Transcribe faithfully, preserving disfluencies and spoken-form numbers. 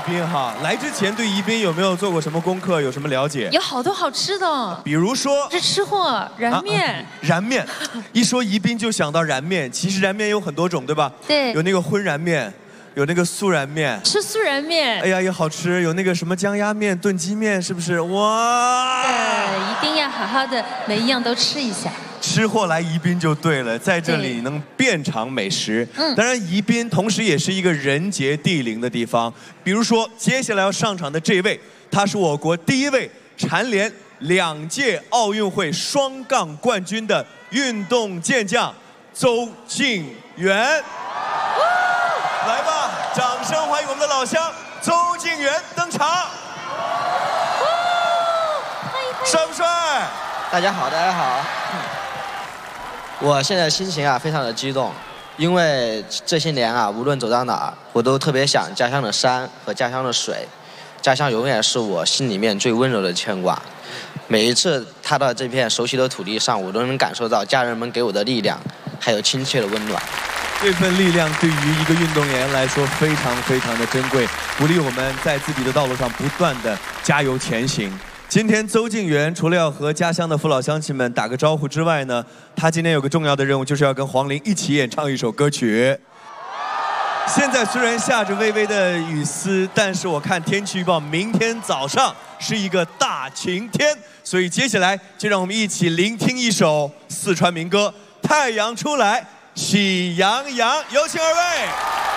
宾哈，来之前对宜宾有没有做过什么功课？有什么了解？ 有好多好吃的， 比如说是吃货燃面、 啊。燃面，一说宜宾就想到燃面，其实燃面有很多种，对吧？ 对。 有那个荤燃面，有那个素燃面。 吃素燃面。 哎呀，也好吃。有那个什么姜鸭面、炖鸡面，是不是？哇！ 对，一定要好好的每一样都吃一下。 吃货来宜宾就对了，在这里能遍尝美食。嗯，当然宜宾同时也是一个人杰地灵的地方。比如说，接下来要上场的这位，他是我国第一位蝉联两届奥运会双杠冠军的运动健将邹敬园。来吧，掌声欢迎我们的老乡邹敬园登场。帅不帅？ 大家好，大家好。我现在心情啊非常的激动，因为这些年啊，无论走到哪儿，我都特别想家乡的山和家乡的水。家乡永远是我心里面最温柔的牵挂。每一次踏到这片熟悉的土地上，我都能感受到家人们给我的力量，还有亲切的温暖。 这份力量对于一个运动员来说非常非常的珍贵，鼓励我们在自己的道路上不断的加油前行。今天邹敬园除了要和家乡的父老乡亲们打个招呼之外呢，他今天有个重要的任务，就是要跟黄龄一起演唱一首歌曲。现在虽然下着微微的雨丝，但是我看天气预报，明天早上是一个大晴天，所以接下来就让我们一起聆听一首四川民歌《太阳出来喜洋洋》，有请二位。